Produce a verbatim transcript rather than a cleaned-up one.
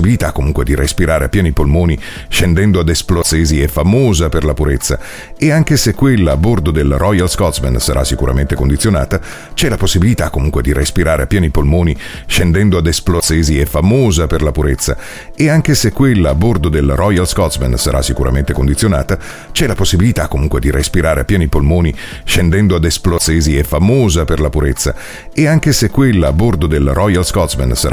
possibilità comunque di respirare a pieni polmoni scendendo ad esplosesi è famosa per la purezza, e anche se quella a bordo del Royal Scotsman sarà sicuramente condizionata, c'è la possibilità comunque di respirare a pieni polmoni scendendo ad esplosesi è famosa per la purezza, e anche se quella a bordo del Royal Scotsman sarà sicuramente condizionata, c'è la possibilità comunque di respirare a pieni polmoni scendendo ad esplosesi è famosa per la purezza, e anche se quella a bordo del Royal Scotsman sarà